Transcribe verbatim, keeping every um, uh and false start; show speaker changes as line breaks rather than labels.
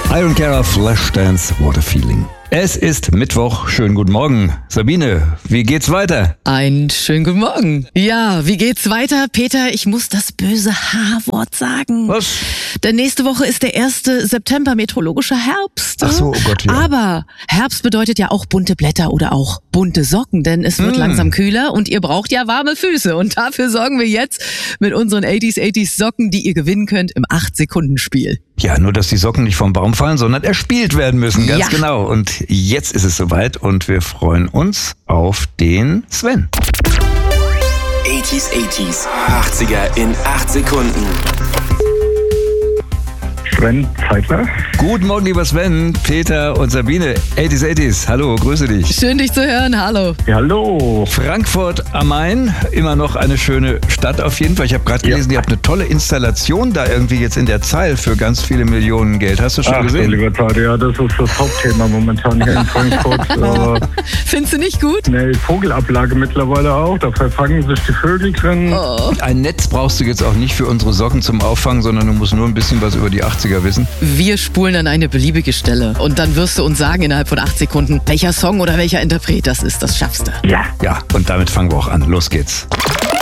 Iron Cara, Flashdance, What a Feeling. Es ist Mittwoch. Schönen guten Morgen. Sabine, wie geht's weiter?
Einen schönen guten Morgen. Ja, wie geht's weiter? Peter, ich muss das böse H-Wort sagen.
Was?
Denn nächste Woche ist der erste September, meteorologischer Herbst.
Ach so, oh Gott, ja.
Aber Herbst bedeutet ja auch bunte Blätter oder auch bunte Socken, denn es wird mm. langsam kühler und ihr braucht ja warme Füße. Und dafür sorgen wir jetzt mit unseren achtziger achtziger Socken, die ihr gewinnen könnt im acht Sekunden Spiel.
Ja, nur dass die Socken nicht vom Baum fallen, sondern erspielt werden müssen, ganz
ja.
genau. Und jetzt ist es soweit und wir freuen uns auf den Sven.
achtziger achtziger, achtziger in acht Sekunden.
Sven Zeitler.
Guten Morgen, lieber Sven, Peter und Sabine. achtziger achtziger, hallo, grüße dich.
Schön, dich zu hören, hallo.
Ja, hallo.
Frankfurt am Main, immer noch eine schöne Stadt auf jeden Fall. Ich habe gerade gelesen, ja. ihr habt eine tolle Installation da irgendwie jetzt in der Zeil für ganz viele Millionen Geld. Hast du schon
Ach,
gesehen?
Lieber Zeit, ja, das ist das Hauptthema momentan hier in Frankfurt. äh,
Findest du nicht gut?
Eine Vogelablage mittlerweile auch, da verfangen sich die Vögel drin.
Oh.
Ein Netz brauchst du jetzt auch nicht für unsere Socken zum Auffangen, sondern du musst nur ein bisschen was über die achtziger wissen.
Wir spulen an eine beliebige Stelle und dann wirst du uns sagen innerhalb von acht Sekunden, welcher Song oder welcher Interpret das ist. Das schaffst du.
Ja.
Ja, und damit fangen wir auch an. Los geht's.